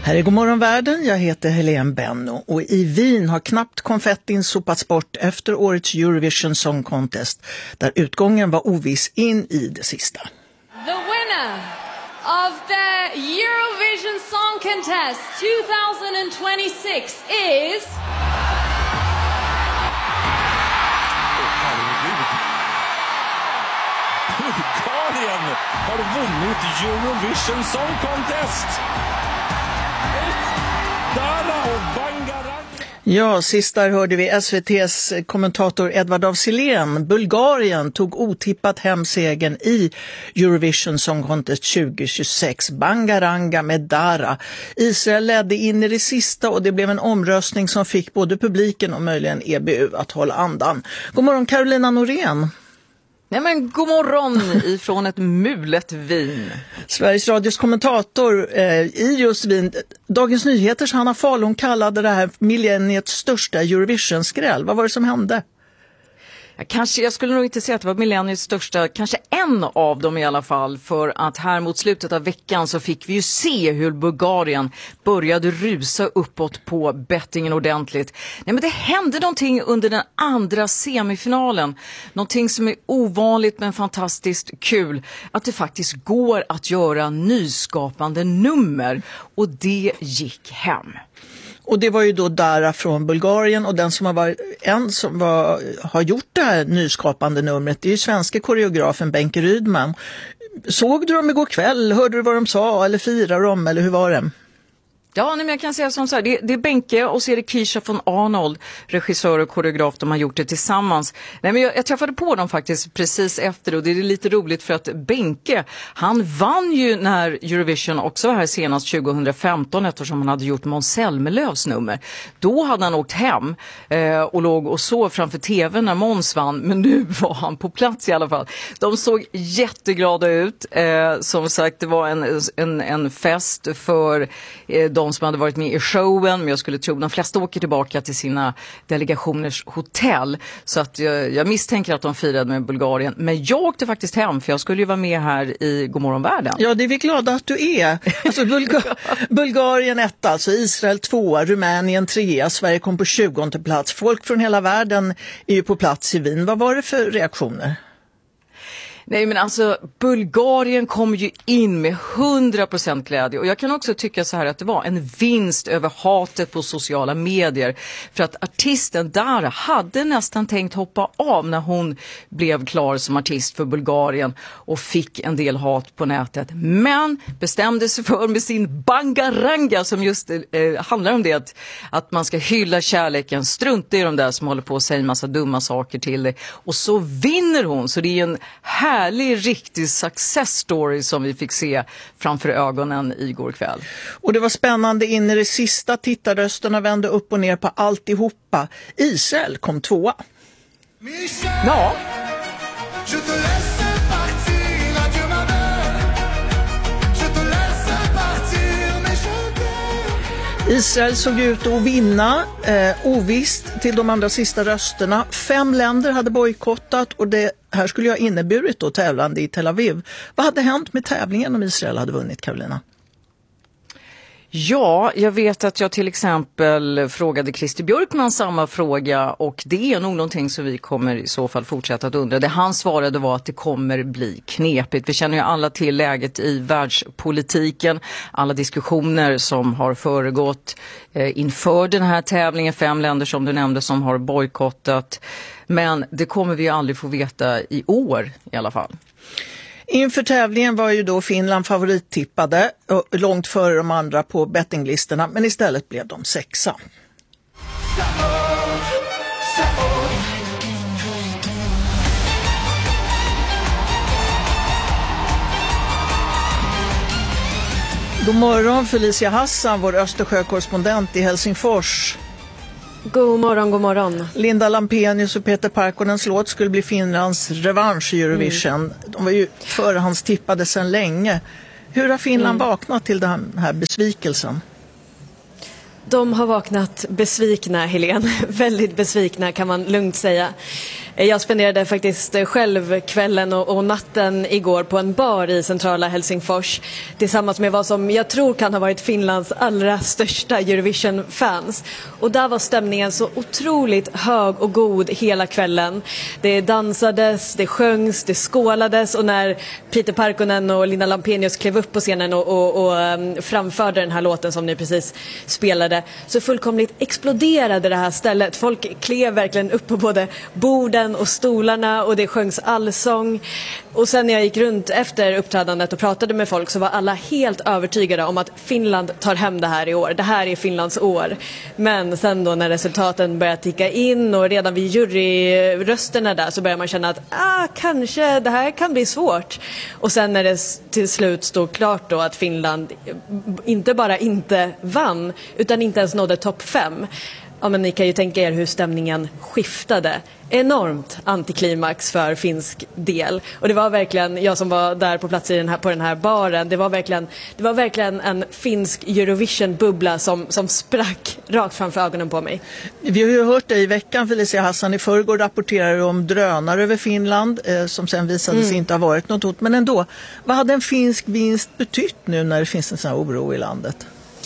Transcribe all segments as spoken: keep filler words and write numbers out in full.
Här är Godmorgon världen, jag heter Helene Benno och i Wien har knappt konfettin sopats bort efter årets Eurovision Song Contest där utgången var oviss in i det sista. The winner of the Eurovision Song Contest twenty twenty-six is... Bulgarien har vunnit Eurovision Song Contest. Dara och Bangarang. Ja, sist där hörde vi S V T:s kommentator Edvard af Sillén. Bulgarien tog otippat hem segern i Eurovision Song Contest tjugo tjugosex. Bangaranga med Dara. Israel ledde in i det sista och det blev en omröstning som fick både publiken och möjligen E B U att hålla andan. God morgon Carolina Norén. Nej men god morgon ifrån ett mulet Wien. Sveriges Radios kommentator eh, i just Wien. Dagens Nyheters Hanna Fahlon kallade det här millenniets största Eurovision-skräll. Vad var det som hände? Kanske, jag skulle nog inte säga att det var millenniets största, kanske en av dem i alla fall, för att här mot slutet av veckan så fick vi ju se hur Bulgarien började rusa uppåt på bettingen ordentligt. Nej men det hände någonting under den andra semifinalen, någonting som är ovanligt men fantastiskt kul, att det faktiskt går att göra nyskapande nummer och det gick hem. Och det var ju då Dara från Bulgarien och den som har varit, en som var, har gjort det här nyskapande numret, det är ju svenska koreografen Benke Rydman. Såg du dem igår kväll? Hörde du vad de sa eller firade de eller hur var det? Ja, men jag kan säga som så här, det, det är Benke och så är det Kisha von Arnold, regissör och koreograf, de har gjort det tillsammans. Nej, men jag, jag träffade på dem faktiskt precis efter och det är lite roligt för att Benke, han vann ju när Eurovision också var här senast tjugo femton eftersom han hade gjort Måns Zelmerlöws nummer. Då hade han åkt hem eh, och låg och sov framför tv när Måns vann, men nu var han på plats i alla fall. De såg jätteglada ut, eh, som sagt det var en, en, en fest för eh, de som hade varit med i showen, men jag skulle tro att de flesta åker tillbaka till sina delegationers hotell, så att jag, jag misstänker att de firade med Bulgarien, men jag åkte faktiskt hem för jag skulle ju vara med här i Godmorgon världen. Ja, det är vi glada att du är. Alltså Bulga- Bulgarien ett, alltså Israel två, Rumänien tre, Sverige kom på tjugonde plats. Folk från hela världen är ju på plats i Wien. Vad var det för reaktioner? Nej men alltså Bulgarien kom ju in med hundra procent glädje och jag kan också tycka så här att det var en vinst över hatet på sociala medier för att artisten Dara hade nästan tänkt hoppa av när hon blev klar som artist för Bulgarien och fick en del hat på nätet, men bestämde sig för med sin Bangaranga som just eh, handlar om det att, att man ska hylla kärleken, strunta i de där som håller på att säga en massa dumma saker till dig och så vinner hon, så det är en här härlig, riktig success story som vi fick se framför ögonen igår kväll. Och det var spännande in i det sista, tittarrösterna vände upp och ner på alltihopa. Israel kom tvåa. Ja. Israel såg ut att vinna, eh, ovisst till de andra sista rösterna. Fem länder hade bojkottat och det här skulle ha inneburit då tävlande i Tel Aviv. Vad hade hänt med tävlingen om Israel hade vunnit, Carolina? Ja, jag vet att jag till exempel frågade Christer Björkman samma fråga och det är nog någonting som vi kommer i så fall fortsätta att undra. Det han svarade var att det kommer bli knepigt. Vi känner ju alla till läget i världspolitiken, alla diskussioner som har föregått eh, inför den här tävlingen, fem länder som du nämnde som har bojkottat. Men det kommer vi ju aldrig få veta i år i alla fall. Inför tävlingen var ju då Finland favorittippade långt före de andra på bettinglistorna, men istället blev de sexa. God morgon Felicia Hassan, vår Östersjökorrespondent i Helsingfors. God morgon, god morgon. Linda Lampenius och Peter Parkkonens låt skulle bli Finlands revansch i Eurovision. Mm. De var ju förhandstippade sedan länge. Hur har Finland mm. vaknat till den här besvikelsen? De har vaknat besvikna, Helene. Väldigt besvikna kan man lugnt säga. Jag spenderade faktiskt själv kvällen och, och natten igår på en bar i centrala Helsingfors tillsammans med vad som jag tror kan ha varit Finlands allra största Eurovision-fans. Och där var stämningen så otroligt hög och god hela kvällen. Det dansades, det sjöngs, det skålades, och när Peter Parkkonen och Linna Lampenius klev upp på scenen och, och, och um, framförde den här låten som ni precis spelade, så fullkomligt exploderade det här stället. Folk klev verkligen upp på både borden och stolarna, och det sjöngs allsång. Och sen när jag gick runt efter uppträdandet och pratade med folk, så var alla helt övertygade om att Finland tar hem det här i år. Det här är Finlands år. Men sen då när resultaten började ticka in och redan vid juryrösterna där, så börjar man känna att ah, kanske det här kan bli svårt. Och sen när det till slut stod klart då att Finland inte bara inte vann, utan inte ens nådde topp fem. Ja, men ni kan ju tänka er hur stämningen skiftade. Enormt antiklimax för finsk del. Och det var verkligen, jag som var där på plats i den här, på den här baren, det var verkligen, det var verkligen en finsk Eurovision-bubbla som, som sprack rakt framför ögonen på mig. Vi har ju hört dig i veckan, Felicia Hassan. I förrgår rapporterade om drönare över Finland eh, som sen visade sig mm. inte ha varit något hot. Men ändå, vad hade en finsk vinst betytt nu när det finns en sån här oro i landet?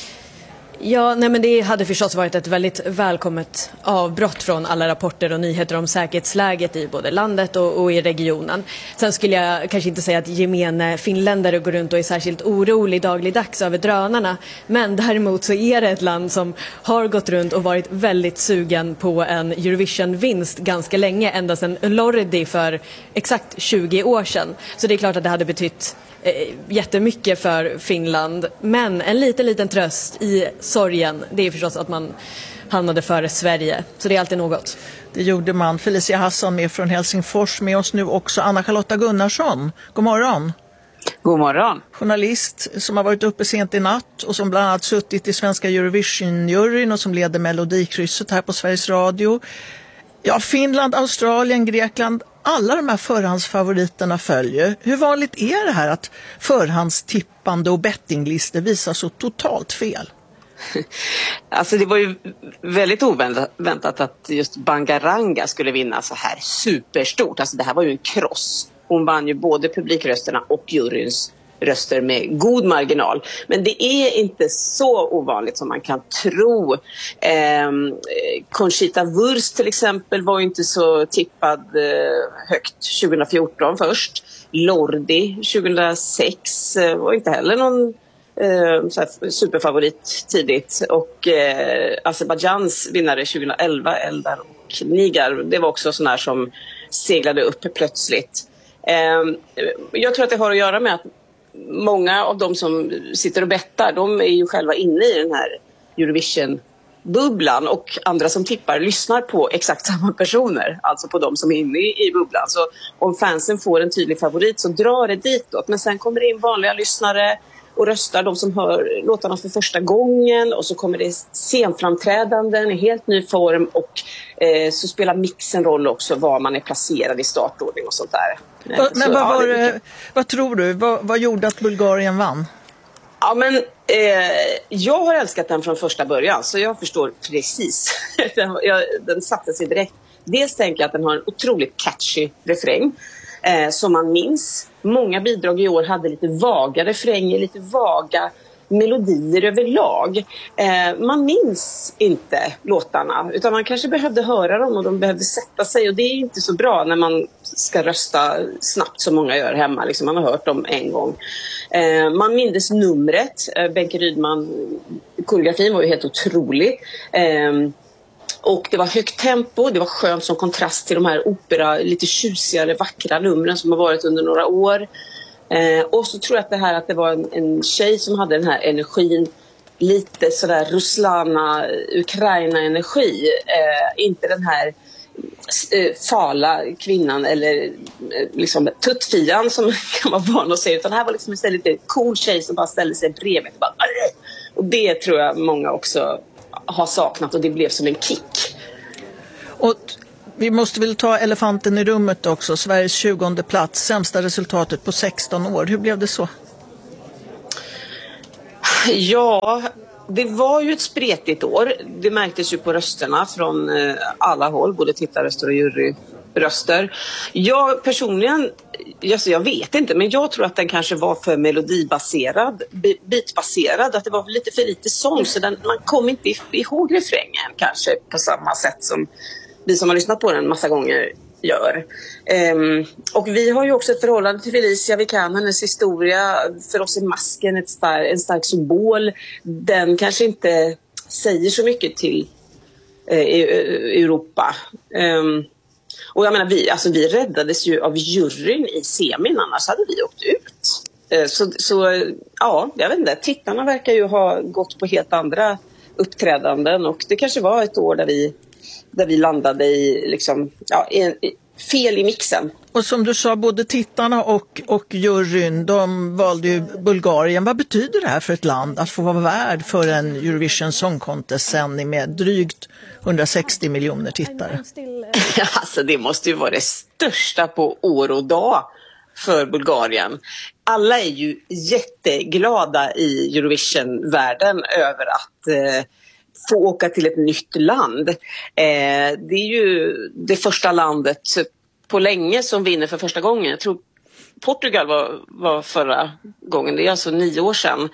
Ja, nej men det hade förstås varit ett väldigt välkommet avbrott från alla rapporter och nyheter om säkerhetsläget i både landet och, och i regionen. Sen skulle jag kanske inte säga att gemene finländare går runt och är särskilt orolig dagligdags över drönarna. Men däremot så är det ett land som har gått runt och varit väldigt sugen på en Eurovision-vinst ganska länge, ända sedan Lordi för exakt tjugo år sedan. Så det är klart att det hade betytt jättemycket för Finland, men en liten liten tröst i sorgen, det är förstås att man hamnade före Sverige, så det är alltid något. Det gjorde man. Felicia Hassan med från Helsingfors, med oss nu också Anna-Charlotta Gunnarsson. God morgon. God morgon. Journalist som har varit uppe sent i natt och som bland annat suttit i svenska Eurovision-juryn och som leder Melodikrysset här på Sveriges Radio. Ja, Finland, Australien, Grekland, alla de här förhandsfavoriterna följer. Hur vanligt är det här att förhandstippande och bettinglistor visar så totalt fel? Alltså det var ju väldigt oväntat att just Bangaranga skulle vinna så här superstort. Alltså det här var ju en kross. Hon vann ju både publikrösterna och juryns röster med god marginal. Men det är inte så ovanligt som man kan tro. Eh, Conchita Wurst till exempel var ju inte så tippad eh, högt tjugo fjorton först. Lordi tjugo sex eh, var inte heller någon eh, så här superfavorit tidigt. Och eh, Azerbajdzjans vinnare tjugo elva, Eldar och Nigar, det var också sån här som seglade upp plötsligt. Eh, jag tror att det har att göra med att många av de som sitter och bettar, de är ju själva inne i den här Eurovision-bubblan, och andra som tippar lyssnar på exakt samma personer, alltså på de som är inne i bubblan. Så om fansen får en tydlig favorit så drar det ditåt, men sen kommer det in vanliga lyssnare och röstar, de som hör låtarna för första gången, och så kommer det scenframträdanden i helt ny form, och eh, så spelar mixen roll också, var man är placerad i startordning och sånt där. Va, men så, vad, var ja, det, vad tror du? Vad, vad gjorde att Bulgarien vann? Ja, men eh, jag har älskat den från första början, så jag förstår precis. den, jag, den satte sig direkt. Dels tänker jag att den har en otroligt catchy refräng eh, som man minns. Många bidrag i år hade lite vaga refränger, lite vaga melodier överlag. Eh, man minns inte låtarna, utan man kanske behövde höra dem och de behövde sätta sig, och det är inte så bra när man ska rösta snabbt som många gör hemma. Liksom, man har hört dem en gång. Eh, man mindes numret. Eh, Benke Rydman, koreografin var ju helt otrolig. Eh, Och det var högt tempo, det var skönt som kontrast till de här opera, lite tjusigare, vackra numren som har varit under några år. Eh, och så tror jag att det här att det var en, en tjej som hade den här energin, lite sådär Ruslana, Ukraina-energi. Eh, inte den här eh, fala kvinnan eller eh, liksom tuttfian som kan vara van att se, utan det här var liksom en lite cool tjej som bara ställde sig bredvid. Och, bara, och det tror jag många också har saknat, och det blev som en kick. Och vi måste väl ta elefanten i rummet också. Sveriges tjugonde plats, sämsta resultatet på sexton år. Hur blev det så? Ja, det var ju ett spretigt år. Det märktes ju på rösterna från alla håll, både tittarröster och jury, röster. Jag personligen, alltså jag vet inte, men jag tror att den kanske var för melodibaserad, beatbaserad, att det var lite för lite sång, så den, man kom inte ihåg refrängen kanske på samma sätt som vi som har lyssnat på den massa gånger gör. Um, och vi har ju också ett förhållande till Felicia Vikander, hennes historia. För oss är masken ett star- en stark symbol. Den kanske inte säger så mycket till uh, Europa. Um, och jag menar, vi, alltså, vi räddades ju av juryn i semin, annars hade vi åkt ut. Uh, så, så ja, jag vet inte. Tittarna verkar ju ha gått på helt andra uppträdanden, och det kanske var ett år där vi där vi landade i, liksom, ja, i, i, fel i mixen. Och som du sa, både tittarna och, och juryn, de valde ju Bulgarien. Vad betyder det här för ett land att få vara värd för en Eurovision Song Contest-sändning med drygt hundrasextio miljoner tittare? Alltså det måste ju vara det största på år och dag för Bulgarien. Alla är ju jätteglada i Eurovision-världen över att eh, få åka till ett nytt land. Eh, det är ju det första landet på länge som vinner för första gången. Jag tror Portugal var, var förra gången, det är alltså nio år sedan.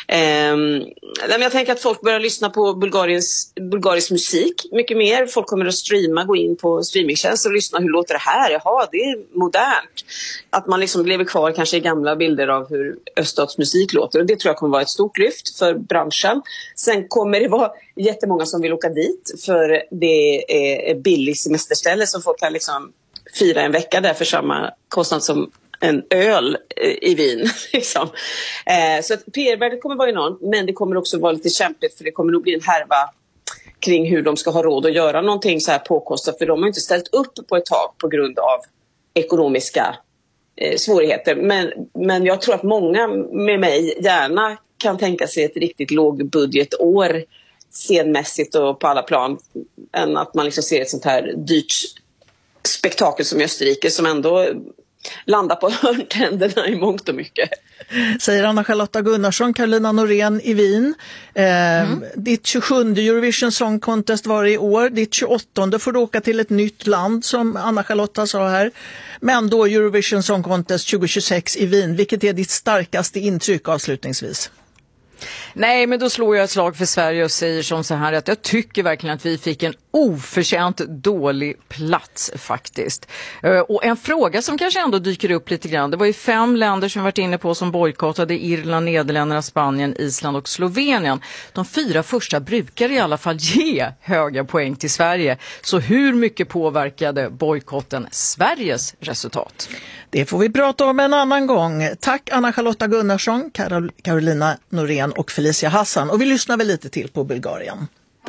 Eh, jag tänker att folk börjar lyssna på Bulgariens, bulgarisk musik mycket mer. Folk kommer att streama, gå in på streamingtjänster och lyssna. Hur låter det här? Jaha, det är modernt. Att man liksom lever kvar kanske i gamla bilder av hur öststatsmusik låter. Och det tror jag kommer vara ett stort lyft för branschen. Sen kommer det vara jättemånga som vill åka dit, för det är billig semesterställe som folk kan liksom fira en vecka där för samma kostnad som en öl i Wien. Liksom. Eh, så att P R-värdet kommer vara enormt, men det kommer också vara lite kämpigt, för det kommer nog bli en härva kring hur de ska ha råd att göra någonting så här påkostat, för de har inte ställt upp på ett tag på grund av ekonomiska eh, svårigheter. Men, men jag tror att många med mig gärna kan tänka sig ett riktigt lågbudgetår scenmässigt och på alla plan, än att man liksom ser ett sånt här dyrt spektakel som i Österrike som ändå landar på hörntänderna i mångt och mycket. Säger Anna-Charlotta Gunnarsson, Carolina Norén i Wien. Eh, mm. Ditt tjugosjunde Eurovision Song Contest var i år. Ditt tjugoåttonde får du åka till ett nytt land, som Anna-Charlotta sa här. Men då Eurovision Song Contest tjugohundratjugosex i Wien. Vilket är ditt starkaste intryck avslutningsvis? Nej, men då slår jag ett slag för Sverige och säger som så här att jag tycker verkligen att vi fick en oförtjänt dålig plats faktiskt. Och en fråga som kanske ändå dyker upp lite grann, det var ju fem länder som varit inne på som bojkottade: Irland, Nederländerna, Spanien, Island och Slovenien. De fyra första brukar i alla fall ge höga poäng till Sverige. Så hur mycket påverkade bojkotten Sveriges resultat? Det får vi prata om en annan gång. Tack Anna-Charlotta Gunnarsson, Karol- Carolina Norén och Felicia Hassan. Och vi lyssnar väl lite till på Bulgarien.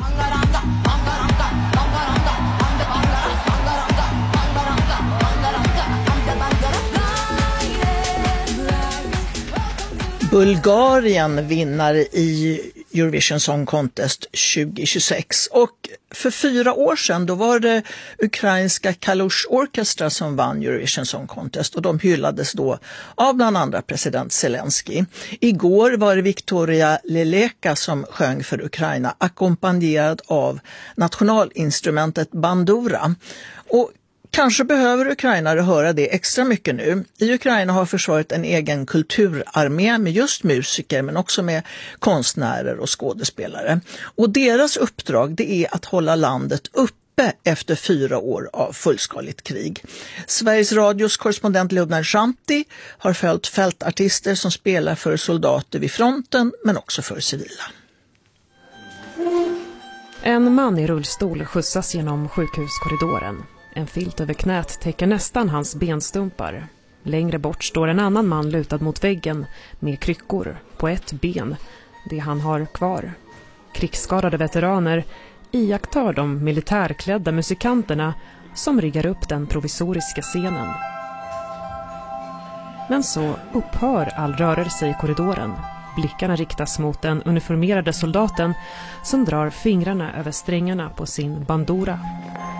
Bulgarien vinnare i Eurovision Song Contest tjugohundratjugosex, och för fyra år sedan då var det ukrainska Kalush Orchestra som vann Eurovision Song Contest, och de hyllades då av bland andra president Zelensky. Igår var det Victoria Leleka som sjöng för Ukraina, ackompanjerad av nationalinstrumentet bandura. Och kanske behöver ukrainare höra det extra mycket nu. I Ukraina har försvaret en egen kulturarmé med just musiker, men också med konstnärer och skådespelare. Och deras uppdrag, det är att hålla landet uppe efter fyra år av fullskaligt krig. Sveriges Radios korrespondent Leonard Shanti har följt fältartister som spelar för soldater vid fronten, men också för civila. En man i rullstol skjutsas genom sjukhuskorridoren. En filt över knät täcker nästan hans benstumpar. Längre bort står en annan man lutad mot väggen med kryckor på ett ben, det han har kvar. Krigsskadade veteraner iakttar de militärklädda musikanterna som riggar upp den provisoriska scenen. Men så upphör all rörelse i korridoren. Blickarna riktas mot den uniformerade soldaten som drar fingrarna över strängarna på sin bandura.